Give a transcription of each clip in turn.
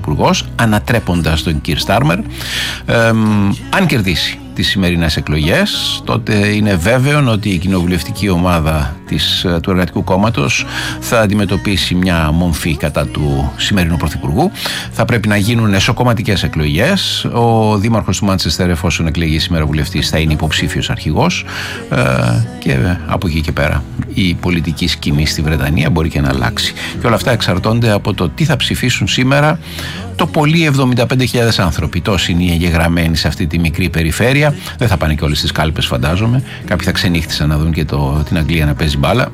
πρωθυπουργός, ανατρέποντας τον Κιρ Στάρμερ. Αν κερδίσει τις σημερινές εκλογές, τότε είναι βέβαιο ότι η κοινοβουλευτική ομάδα του Εργατικού Κόμματος θα αντιμετωπίσει μια μομφή κατά του σημερινού πρωθυπουργού. Θα πρέπει να γίνουν εσωκομματικές εκλογές. Ο δήμαρχος του Μάντσεστερ, εφόσον εκλεγεί σήμερα βουλευτής, θα είναι υποψήφιος αρχηγός, και από εκεί και πέρα η πολιτική σκηνή στη Βρετανία μπορεί και να αλλάξει. Και όλα αυτά εξαρτώνται από το τι θα ψηφίσουν σήμερα το πολύ 75.000 άνθρωποι. Τόσοι είναι οι εγγεγραμμένοι σε αυτή τη μικρή περιφέρεια. Δεν θα πάνε και όλες τις κάλπες, φαντάζομαι. Κάποιοι θα ξενύχτησαν να δουν και την Αγγλία να παίζει μπάλα.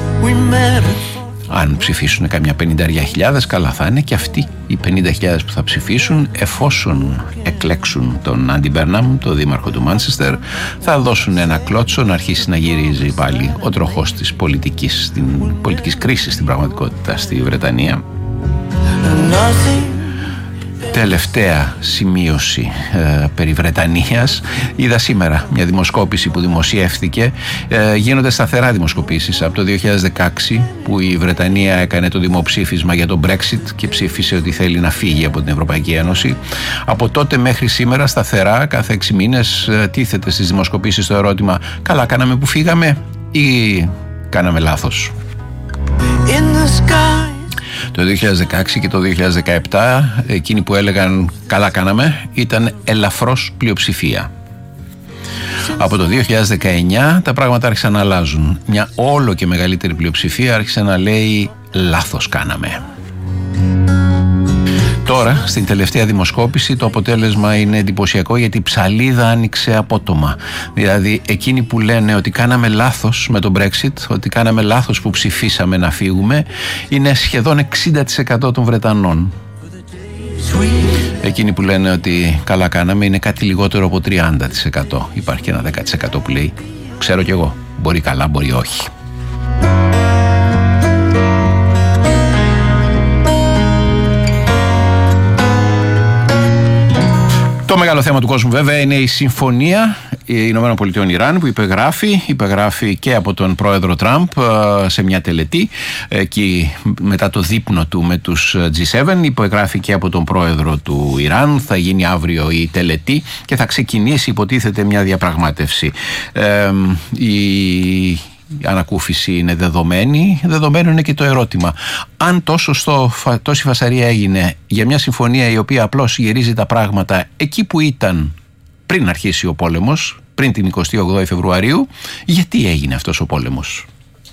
Αν ψηφίσουν καμιά 50.000, καλά θα είναι. Και αυτοί οι 50.000 που θα ψηφίσουν, εφόσον εκλέξουν τον Άντι Μπέρναμ, τον δήμαρχο του Μάντσεστερ, θα δώσουν ένα κλώτσο να αρχίσει να γυρίζει πάλι ο τροχός της πολιτικής κρίσης στην πραγματικότητα στη Βρετανία. Τελευταία σημείωση περί Βρετανίας. Είδα σήμερα μια δημοσκόπηση που δημοσιεύθηκε. Γίνονται σταθερά δημοσκοπήσεις από το 2016, που η Βρετανία έκανε το δημοψήφισμα για το Brexit και ψήφισε ότι θέλει να φύγει από την Ευρωπαϊκή Ένωση. Από τότε μέχρι σήμερα σταθερά κάθε 6 μήνες τίθεται στις δημοσκοπήσεις το ερώτημα: καλά κάναμε που φύγαμε ή κάναμε λάθος? Το 2016 και το 2017 εκείνοι που έλεγαν καλά κάναμε ήταν ελαφρώς πλειοψηφία. Από το 2019 τα πράγματα άρχισαν να αλλάζουν. Μια όλο και μεγαλύτερη πλειοψηφία άρχισε να λέει λάθος κάναμε. Τώρα, στην τελευταία δημοσκόπηση, το αποτέλεσμα είναι εντυπωσιακό, γιατί η ψαλίδα άνοιξε απότομα. Δηλαδή, εκείνοι που λένε ότι κάναμε λάθος με το Brexit, ότι κάναμε λάθος που ψηφίσαμε να φύγουμε, είναι σχεδόν 60% των Βρετανών. Εκείνοι που λένε ότι καλά κάναμε είναι κάτι λιγότερο από 30%. Υπάρχει και ένα 10% που λέει ξέρω κι εγώ, μπορεί καλά, μπορεί όχι. Το μεγάλο θέμα του κόσμου βέβαια είναι η συμφωνία Ηνωμένων Πολιτειών Ιράν που υπεγράφει και από τον πρόεδρο Τραμπ σε μια τελετή εκεί μετά το δείπνο του με τους G7. Υπεγράφει και από τον πρόεδρο του Ιράν. Θα γίνει αύριο η τελετή και θα ξεκινήσει, υποτίθεται, μια διαπραγμάτευση. Η ανακούφιση είναι δεδομένη. Δεδομένο είναι και το ερώτημα: αν τόση φασαρία έγινε για μια συμφωνία η οποία απλώς γυρίζει τα πράγματα εκεί που ήταν πριν αρχίσει ο πόλεμος, πριν την 28η Φεβρουαρίου, γιατί έγινε αυτός ο πόλεμος?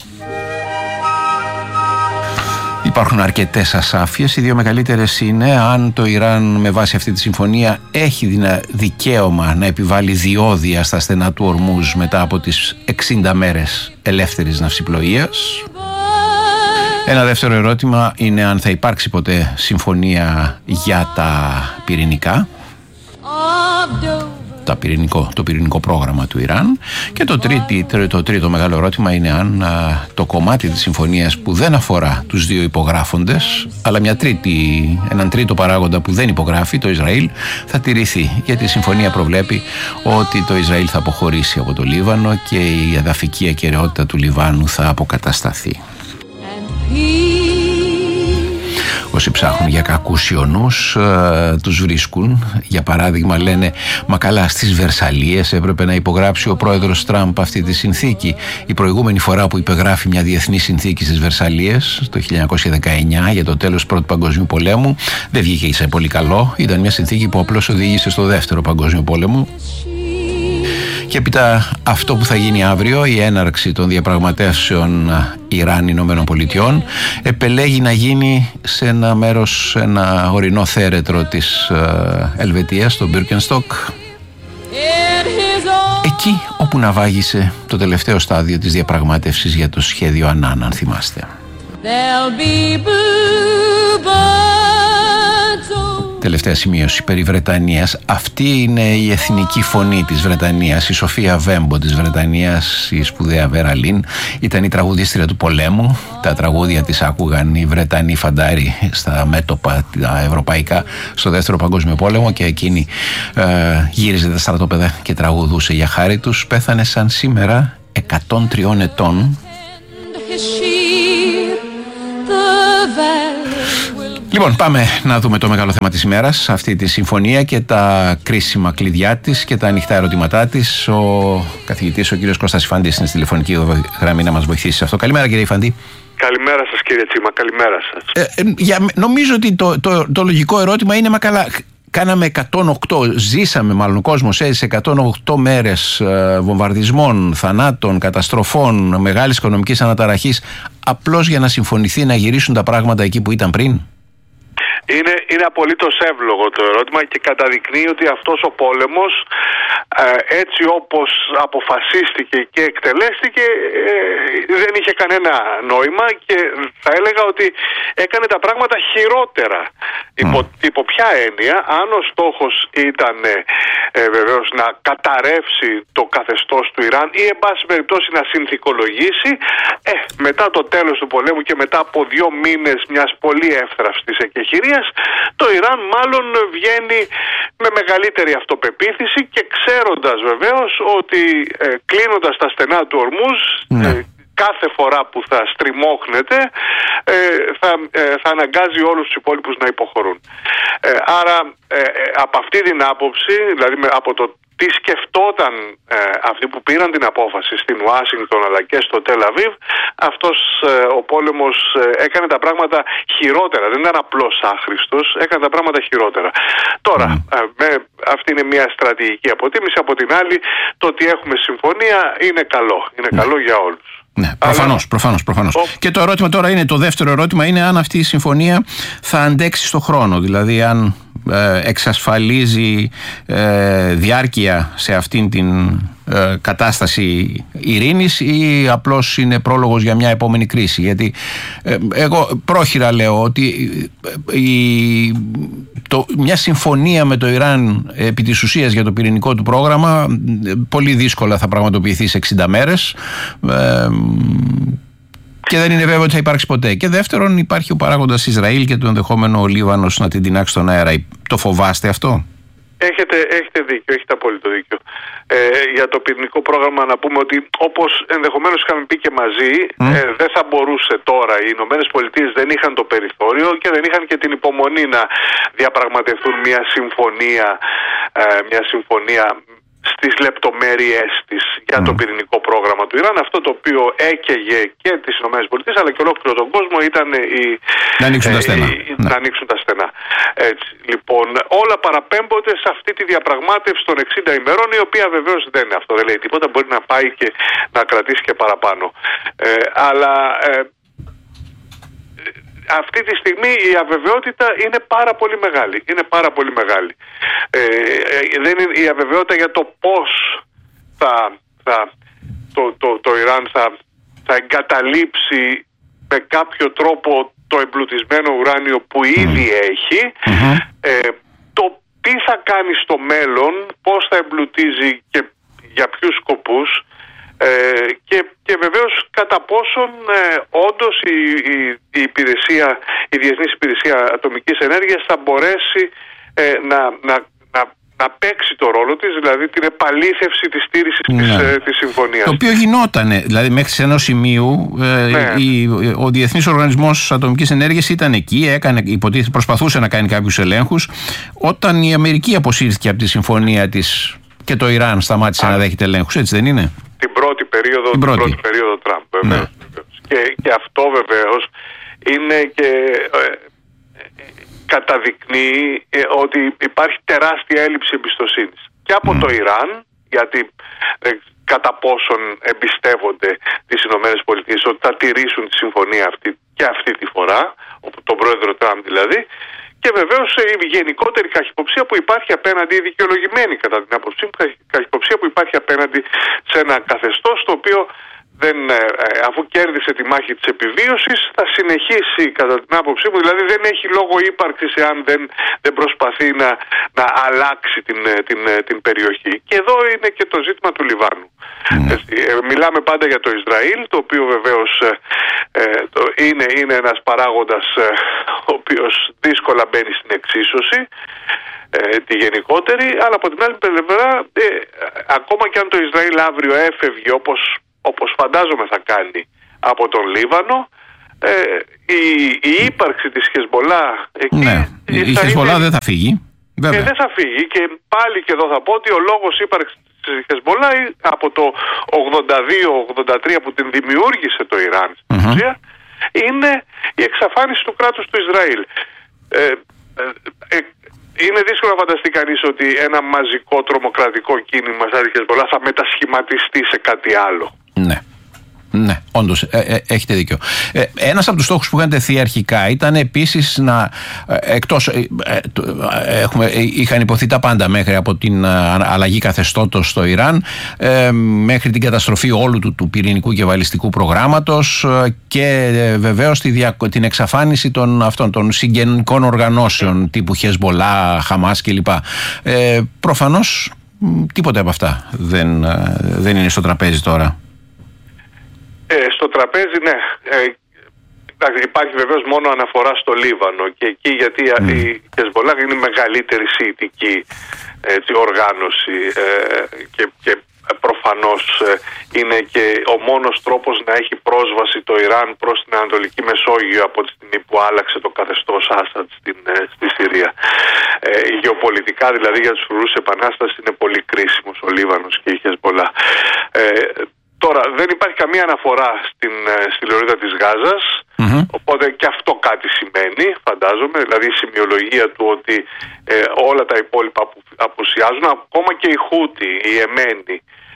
Υπάρχουν αρκετές ασάφειες. Οι δύο μεγαλύτερες είναι αν το Ιράν με βάση αυτή τη συμφωνία έχει δικαίωμα να επιβάλλει διόδια στα στενά του Ορμούζ μετά από τις 60 μέρες ελεύθερης ναυσιπλοείας. Ένα δεύτερο ερώτημα είναι αν θα υπάρξει ποτέ συμφωνία για τα πυρηνικά, το πυρηνικό πρόγραμμα του Ιράν. Και το τρίτο μεγάλο ερώτημα είναι αν το κομμάτι της συμφωνίας που δεν αφορά τους δύο υπογράφοντες, αλλά έναν τρίτο παράγοντα που δεν υπογράφει, το Ισραήλ, θα τηρηθεί. Γιατί η συμφωνία προβλέπει ότι το Ισραήλ θα αποχωρήσει από το Λίβανο και η εδαφική ακεραιότητα του Λιβάνου θα αποκατασταθεί. Όσοι ψάχνουν για κακούς ιονούς τους βρίσκουν. Για παράδειγμα λένε μα καλά, στις Βερσαλίες έπρεπε να υπογράψει ο πρόεδρος Τραμπ αυτή τη συνθήκη. Η προηγούμενη φορά που υπεγράφει μια διεθνή συνθήκη στις Βερσαλίες το 1919 για το τέλος του Πρώτου Παγκοσμίου Πολέμου δεν βγήκε σε πολύ καλό. Ήταν μια συνθήκη που απλώς οδήγησε στο Δεύτερο Παγκόσμιο Πόλεμο. Και έπειτα αυτό που θα γίνει αύριο, η έναρξη των διαπραγματεύσεων Ιράν-Ηνωμένων Πολιτειών, επελέγει να γίνει σε ένα μέρος, ένα ορεινό θέρετρο της Ελβετίας, το Μπίρκενστοκ, εκεί όπου ναυάγησε το τελευταίο στάδιο της διαπραγμάτευσης για το σχέδιο Ανάν, αν θυμάστε. Τελευταία σημείωση περί Βρετανίας. Αυτή είναι η εθνική φωνή της Βρετανίας. Η Σοφία Βέμπο της Βρετανίας, η σπουδαία Βέρα Λίν, ήταν η τραγουδίστρια του πολέμου. Τα τραγούδια της άκουγαν οι Βρετανοί φαντάροι στα μέτωπα τα ευρωπαϊκά στο Δεύτερο Παγκόσμιο Πόλεμο και εκείνη γύριζε τα στρατόπεδα και τραγουδούσε για χάρη τους. Πέθανε σαν σήμερα 103 ετών. Λοιπόν, πάμε να δούμε το μεγάλο θέμα της ημέρας, αυτή τη συμφωνία και τα κρίσιμα κλειδιά της και τα ανοιχτά ερωτήματά της. Ο καθηγητής, ο κύριος Κώστας Ιφαντής, είναι στη τηλεφωνική γραμμή να μας βοηθήσει σε αυτό. Καλημέρα, κύριε Ιφαντή. Καλημέρα σας, κύριε Τσίμα, καλημέρα σας. Νομίζω ότι το λογικό ερώτημα είναι, μα καλά, κάναμε 108, ζήσαμε μάλλον, ο κόσμος έζησε 108 μέρες βομβαρδισμών, θανάτων, καταστροφών, μεγάλης οικονομικής αναταραχής, απλώς για να συμφωνηθεί να γυρίσουν τα πράγματα εκεί που ήταν πριν? Είναι απολύτως εύλογο το ερώτημα και καταδεικνύει ότι αυτός ο πόλεμος, έτσι όπως αποφασίστηκε και εκτελέστηκε, δεν είχε κανένα νόημα και θα έλεγα ότι έκανε τα πράγματα χειρότερα. Υπό ποια έννοια? Αν ο στόχος ήταν βεβαίως να καταρρεύσει το καθεστώς του Ιράν ή εν πάση περιπτώσει να συνθηκολογήσει, μετά το τέλος του πολέμου και μετά από 2 μήνες μιας πολύ εύθραυστης εκεχηρίας, το Ιράν μάλλον βγαίνει με μεγαλύτερη αυτοπεποίθηση και ξέροντας βεβαίως ότι κλείνοντας τα στενά του Ορμούζ, κάθε φορά που θα στριμώχνεται θα αναγκάζει όλους τους υπόλοιπους να υποχωρούν. Άρα από αυτή την άποψη, δηλαδή από το τι σκεφτόταν αυτοί που πήραν την απόφαση στην Ουάσιγκτον αλλά και στο Τελ Αβίβ, αυτός ο πόλεμος έκανε τα πράγματα χειρότερα. Δεν ήταν απλώς άχρηστος, έκανε τα πράγματα χειρότερα. Τώρα, αυτή είναι μια στρατηγική αποτίμηση. Από την άλλη, το ότι έχουμε συμφωνία είναι καλό. Είναι καλό για όλους. Ναι, προφανώς. Και το ερώτημα τώρα είναι, το δεύτερο ερώτημα είναι αν αυτή η συμφωνία θα αντέξει στο χρόνο. Δηλαδή αν εξασφαλίζει διάρκεια σε αυτήν την κατάσταση ειρήνης ή απλώς είναι πρόλογος για μια επόμενη κρίση. Γιατί εγώ πρόχειρα λέω ότι μια συμφωνία με το Ιράν επί της ουσίας για το πυρηνικό του πρόγραμμα πολύ δύσκολα θα πραγματοποιηθεί σε 60 μέρες και δεν είναι βέβαιο ότι θα υπάρξει ποτέ. Και δεύτερον, υπάρχει ο παράγοντας Ισραήλ και το ενδεχόμενο ο Λίβανος να την τεινάξει στον αέρα. Το φοβάστε αυτό? Έχετε δίκιο, έχετε απόλυτο δίκιο. Για το πυρηνικό πρόγραμμα να πούμε ότι όπως ενδεχομένως είχαμε πει και μαζί, δεν θα μπορούσε τώρα, οι Ηνωμένες Πολιτείες δεν είχαν το περιθώριο και δεν είχαν και την υπομονή να διαπραγματευτούν μια συμφωνία στις λεπτομέρειες της για το πυρηνικό πρόγραμμα του Ιράν. Αυτό το οποίο έκαιγε και τις ΗΠΑ αλλά και ολόκληρο τον κόσμο ήταν να ανοίξουν τα στενά. Έτσι, λοιπόν, όλα παραπέμπονται σε αυτή τη διαπραγμάτευση των 60 ημερών, η οποία βεβαίως δεν είναι αυτό, δεν λέει τίποτα, μπορεί να πάει και να κρατήσει και παραπάνω. Αλλά αυτή τη στιγμή η αβεβαιότητα είναι πάρα πολύ μεγάλη. Δεν είναι η αβεβαιότητα για το πώς το Ιράν θα εγκαταλείψει με κάποιο τρόπο το εμπλουτισμένο ουράνιο που ήδη έχει, το τι θα κάνει στο μέλλον, πώς θα εμπλουτίζει και για ποιους σκοπούς, και βεβαίως κατά πόσον όντως η Διεθνής Υπηρεσία Ατομικής Ενέργειας θα μπορέσει να παίξει το ρόλο της, δηλαδή την επαλήθευση της στήρησης της συμφωνίας. Το οποίο γινότανε, δηλαδή μέχρι σε ενός σημείου ο Διεθνής Οργανισμός Ατομικής Ενέργειας ήταν εκεί, προσπαθούσε να κάνει κάποιους ελέγχους. Όταν η Αμερική αποσύρθηκε από τη συμφωνία της και το Ιράν σταμάτησε να δέχεται ελέγχους, έτσι δεν είναι? Την πρώτη περίοδο Τραμπ. Και αυτό βεβαίως είναι και καταδεικνύει ότι υπάρχει τεράστια έλλειψη εμπιστοσύνης και από το Ιράν, γιατί κατά πόσον εμπιστεύονται τις Ηνωμένες Πολιτείες ότι θα τηρήσουν τη συμφωνία αυτή και αυτή τη φορά, τον πρόεδρο Τραμπ δηλαδή, και βεβαίως η γενικότερη καχυποψία που υπάρχει απέναντι, η δικαιολογημένη κατά την άποψή μου, καχυποψία που υπάρχει απέναντι σε ένα καθεστώς το οποίο αφού κέρδισε τη μάχη της επιβίωσης θα συνεχίσει κατά την άποψή μου, δηλαδή δεν έχει λόγο ύπαρξης εάν δεν προσπαθεί να αλλάξει την περιοχή. Και εδώ είναι και το ζήτημα του Λιβάνου. Μιλάμε πάντα για το Ισραήλ, το οποίο βεβαίως είναι ένας παράγοντας ο οποίος δύσκολα μπαίνει στην εξίσωση, τη γενικότερη, αλλά από την άλλη πλευρά ακόμα και αν το Ισραήλ αύριο έφευγε όπως φαντάζομαι θα κάνει από τον Λίβανο, η ύπαρξη της Χεσμπολά εκεί... Ναι, η Χεσμπολά δεν θα φύγει. Δεν θα φύγει, και πάλι και εδώ θα πω ότι ο λόγος ύπαρξης της Χεσμπολά από το 82-83 που την δημιούργησε το Ιράν στην ουσία, είναι η εξαφάνιση του κράτους του Ισραήλ. Είναι δύσκολο να φανταστεί κανείς ότι ένα μαζικό τρομοκρατικό κίνημα σαν τη Χεσμπολά θα μετασχηματιστεί σε κάτι άλλο. Ναι. Ναι, όντως, έχετε δίκιο. Ένας από τους στόχους που είχαν τεθεί αρχικά ήταν επίσης να, είχαν υποθεί τα πάντα μέχρι από την αλλαγή καθεστώτος στο Ιράν μέχρι την καταστροφή όλου του πυρηνικού και βαλιστικού προγράμματος και βεβαίως την εξαφάνιση των συγγενικών οργανώσεων τύπου Χεσμπολά, Χαμάς κλπ. Προφανώς τίποτα από αυτά δεν είναι στο τραπέζι τώρα. Στο τραπέζι, ναι. Υπάρχει βεβαίως μόνο αναφορά στο Λίβανο, και εκεί γιατί η Χεσμπολά είναι η μεγαλύτερη σιητική οργάνωση και προφανώς είναι και ο μόνος τρόπος να έχει πρόσβαση το Ιράν προς την Ανατολική Μεσόγειο από τη στιγμή που άλλαξε το καθεστώς Άσαντ στη Συρία. Γεωπολιτικά δηλαδή για τους φρουρούς επανάστασης είναι πολύ κρίσιμος ο Λίβανος και η Χεσμπολά. Τώρα δεν υπάρχει καμία αναφορά στη λωρίδα της Γάζας, οπότε και αυτό κάτι σημαίνει, φαντάζομαι, δηλαδή η σημειολογία του ότι όλα τα υπόλοιπα απουσιάζουν, ακόμα και οι Χούτι, οι Εμένοι,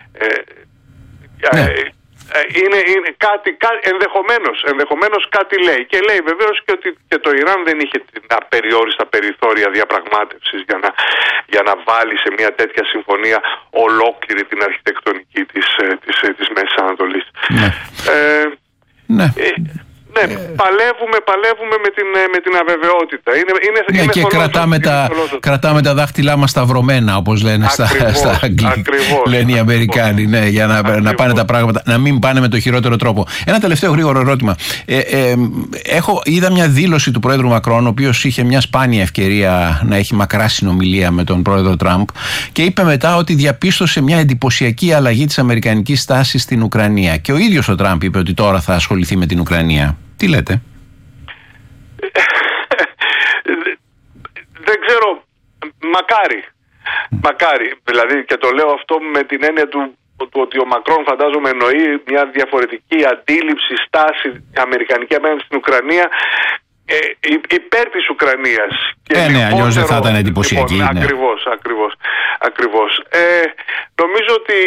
είναι κάτι ενδεχομένως κάτι λέει, και λέει βεβαίως και ότι και το Ιράν δεν είχε την απεριόριστα περιθώρια διαπραγμάτευσης για να βάλει σε μια τέτοια συμφωνία ολόκληρη την αρχιτεκτονική της Μέσης Ανατολής. Παλεύουμε με την αβεβαιότητα. Είναι και κρατάμε τα δάχτυλά μας σταυρωμένα, όπως λένε στα αγγλικά. Λένε οι Αμερικάνοι, για να πάνε τα πράγματα, να μην πάνε με το χειρότερο τρόπο. Ένα τελευταίο γρήγορο ερώτημα. Είδα μια δήλωση του Πρόεδρου Μακρόν, ο οποίος είχε μια σπάνια ευκαιρία να έχει μακρά συνομιλία με τον Πρόεδρο Τραμπ, και είπε μετά ότι διαπίστωσε μια εντυπωσιακή αλλαγή της αμερικανικής στάσης στην Ουκρανία. Και ο ίδιος ο Τραμπ είπε ότι τώρα θα ασχοληθεί με την Ουκρανία. Τι λέτε? Δεν ξέρω. Μακάρι. Δηλαδή, και το λέω αυτό με την έννοια του ότι ο Μακρόν, φαντάζομαι, εννοεί μια διαφορετική αντίληψη, στάση αμερικανική απέναντι στην Ουκρανία, υπέρ της Ουκρανίας. Ναι, αλλιώς δεν θα ήταν εντυπωσιακή. Λοιπόν, ακριβώς. Νομίζω ότι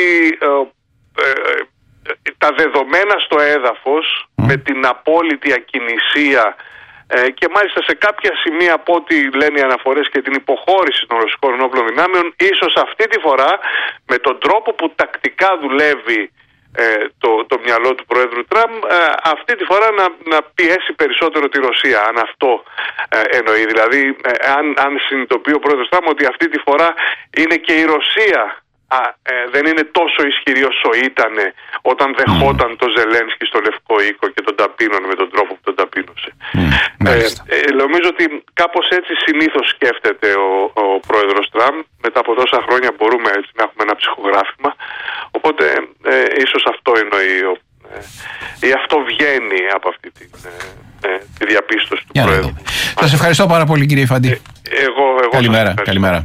τα δεδομένα στο έδαφος, με την απόλυτη ακινησία και μάλιστα σε κάποια σημεία, από ό,τι λένε οι αναφορές, και την υποχώρηση των ρωσικών ενόπλων δυνάμεων, ίσως αυτή τη φορά με τον τρόπο που τακτικά δουλεύει το μυαλό του Προέδρου Τραμπ, αυτή τη φορά να πιέσει περισσότερο τη Ρωσία, αν αυτό εννοεί. Δηλαδή αν συνειδητοποιεί ο Πρόεδρος Τραμπ ότι αυτή τη φορά είναι και η Ρωσία δεν είναι τόσο ισχυρή όσο ήταν όταν δεχόταν το Ζελένσκι στο Λευκό Οίκο και τον ταπείνωνε με τον τρόπο που τον ταπείνωσε. Νομίζω ότι κάπως έτσι συνήθως σκέφτεται ο Πρόεδρος Τραμπ. Μετά από τόσα χρόνια μπορούμε έτσι να έχουμε ένα ψυχογράφημα, οπότε ίσως αυτό εννοεί ή αυτό βγαίνει από αυτή τη διαπίστωση του Πρόεδρου. Σας ευχαριστώ πάρα πολύ, κύριε Ιφαντή. Καλημέρα.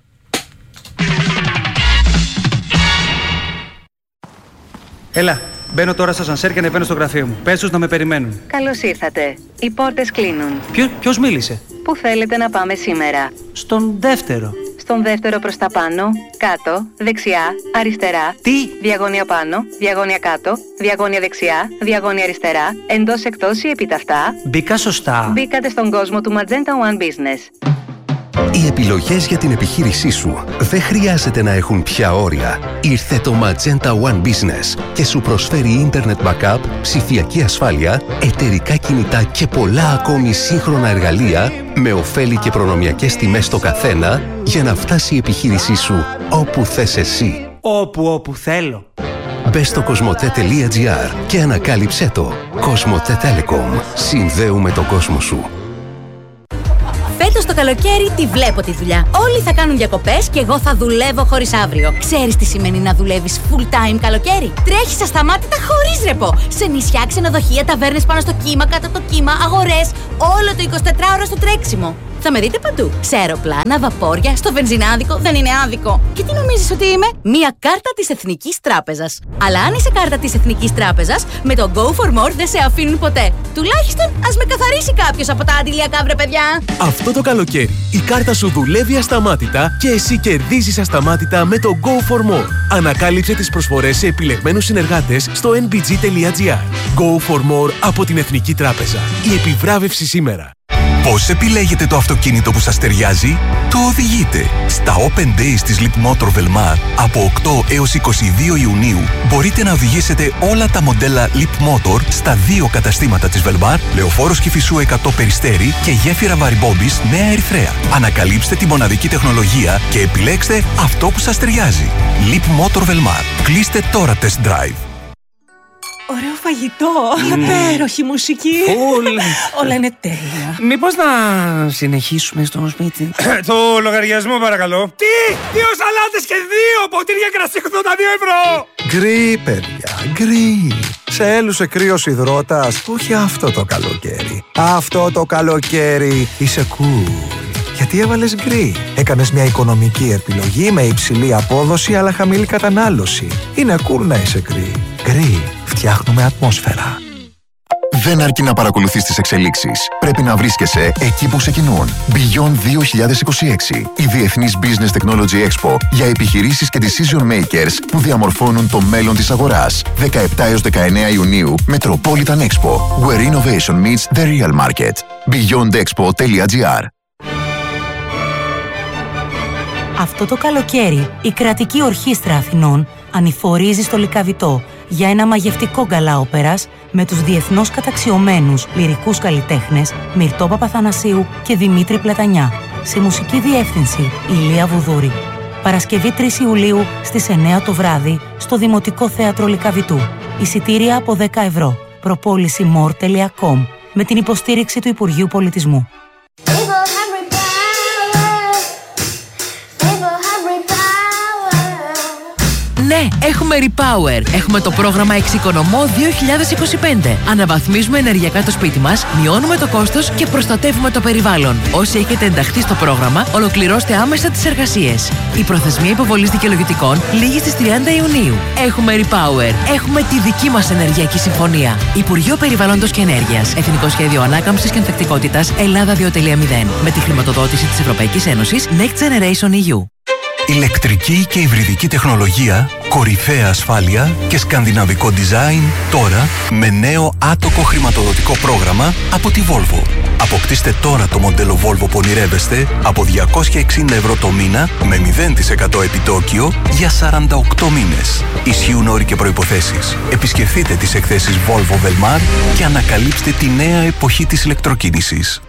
Έλα, μπαίνω τώρα στο ασανσέρ και ανεβαίνω στο γραφείο μου. Πες τους να με περιμένουν. Καλώς ήρθατε. Οι πόρτες κλείνουν. Ποιος μίλησε? Πού θέλετε να πάμε σήμερα? Στον δεύτερο. Στον δεύτερο προς τα πάνω, κάτω, δεξιά, αριστερά. Τι? Διαγώνια πάνω, διαγώνια κάτω, διαγώνια δεξιά, διαγώνια αριστερά, εντός εκτός ή επιταυτά. Μπήκα σωστά. Μπήκατε στον κόσμο του Magenta One Business. Οι επιλογές για την επιχείρησή σου δεν χρειάζεται να έχουν πια όρια. Ήρθε το Magenta One Business και σου προσφέρει Internet Backup, ψηφιακή ασφάλεια, εταιρικά κινητά και πολλά ακόμη σύγχρονα εργαλεία με ωφέλη και προνομιακές τιμές στο καθένα για να φτάσει η επιχείρησή σου όπου θες εσύ. Όπου θέλω. Μπες στο cosmote.gr και ανακάλυψέ το. Cosmote Telecom. Συνδέουμε τον κόσμο σου. Φέτος το καλοκαίρι τη βλέπω τη δουλειά. Όλοι θα κάνουν διακοπές και εγώ θα δουλεύω χωρίς αύριο. Ξέρεις τι σημαίνει να δουλεύεις full time καλοκαίρι? Τρέχεις ασταμάτητα χωρίς ρεπό. Σε νησιά, ξενοδοχεία, ταβέρνες πάνω στο κύμα, κάτω από το κύμα, αγορές. Όλο το 24ωρο στο τρέξιμο. Θα με δείτε παντού. Σε αεροπλάνα, βαπόρια, στο βενζινάδικο. Δεν είναι άδικο. Και τι νομίζεις ότι είμαι? Μία κάρτα της Εθνικής Τράπεζας. Αλλά αν είσαι κάρτα της Εθνικής Τράπεζας, με το Go for More δεν σε αφήνουν ποτέ. Τουλάχιστον ας με καθαρίσει κάποιος από τα αντιλιακά, βρε παιδιά. Αυτό το καλοκαίρι η κάρτα σου δουλεύει ασταμάτητα και εσύ κερδίζεις ασταμάτητα με το Go for More. Ανακάλυψε τις προσφορές σε επιλεγμένους συνεργάτες στο nbg.gr. Go for More από την Εθνική Τράπεζα. Η επιβράβευση σήμερα. Πώς επιλέγετε το αυτοκίνητο που σας ταιριάζει? Το οδηγείτε. Στα Open Days της Leapmotor Velmar από 8 έως 22 Ιουνίου μπορείτε να οδηγήσετε όλα τα μοντέλα Leapmotor στα 2 καταστήματα της Velmar, Λεωφόρος Κηφισού 100 Περιστέρι και γέφυρα Βαρυμπόμπης Νέα Ερυθρέα. Ανακαλύψτε τη μοναδική τεχνολογία και επιλέξτε αυτό που σας ταιριάζει. Leapmotor Velmar. Κλείστε τώρα test drive. Ωραίο φαγητό, υπέροχη μουσική. Όλα είναι τέλεια. Μήπως να συνεχίσουμε στο σπίτι? Το λογαριασμό παρακαλώ. Τι! 2 σαλάτες και 2 ποτήρια κρασί 82 ευρώ! Γκρι, παιδιά, γκρι. Σε έλουσε κρύος υδρότας, όχι αυτό το καλοκαίρι. Αυτό το καλοκαίρι είσαι cool. Γιατί έβαλες γκρι? Έκανες μια οικονομική επιλογή με υψηλή απόδοση αλλά χαμηλή κατανάλωση. Είναι cool να είσαι γκρι. Γκρι. Φτιάχνουμε ατμόσφαιρα. Δεν αρκεί να παρακολουθείς τις εξελίξεις. Πρέπει να βρίσκεσαι εκεί που ξεκινούν. Beyond 2026. Η Διεθνής Business Technology Expo για επιχειρήσεις και decision makers που διαμορφώνουν το μέλλον της αγοράς. 17 έως 19 Ιουνίου, Metropolitan Expo. Where innovation meets the real market. beyondexpo.gr. Αυτό το καλοκαίρι, η Κρατική Ορχήστρα Αθηνών ανηφορίζει στο Λυκαβητό για ένα μαγευτικό γκαλά όπερας με τους διεθνώς καταξιωμένους λυρικούς καλλιτέχνες Μυρτώ Παπαθανασίου και Δημήτρη Πλατανιά. Σε μουσική διεύθυνση Ηλία Βουδούρη. Παρασκευή 3 Ιουλίου στις 9 το βράδυ στο Δημοτικό Θέατρο Λυκαβητού. Εισιτήρια από 10 ευρώ. Προπόληση more.com με την υποστήριξη του Υπουργείου Πολιτισμού. Ναι, έχουμε Repower. Έχουμε το πρόγραμμα Εξοικονομώ 2025. Αναβαθμίζουμε ενεργειακά το σπίτι μας, μειώνουμε το κόστος και προστατεύουμε το περιβάλλον. Όσοι έχετε ενταχθεί στο πρόγραμμα, ολοκληρώστε άμεσα τις εργασίες. Η προθεσμία υποβολής δικαιολογητικών λήγει στις 30 Ιουνίου. Έχουμε Repower. Έχουμε τη δική μας ενεργειακή συμφωνία. Υπουργείο Περιβάλλοντος και Ενέργειας. Εθνικό Σχέδιο Ανάκαμψης και Ανθεκτικότητας Ελλάδα 2.0. Με τη χρηματοδότηση της Ευρωπαϊκής Ένωσης Next Generation EU. Ηλεκτρική και υβριδική τεχνολογία, κορυφαία ασφάλεια και σκανδιναβικό design τώρα με νέο άτοκο χρηματοδοτικό πρόγραμμα από τη Volvo. Αποκτήστε τώρα το μοντέλο Volvo που ονειρεύεστε από 260 ευρώ το μήνα με 0% επιτόκιο για 48 μήνες. Ισχύουν όροι και προϋποθέσεις. Επισκεφτείτε τις εκθέσεις Volvo Velmar και ανακαλύψτε τη νέα εποχή της ηλεκτροκίνησης.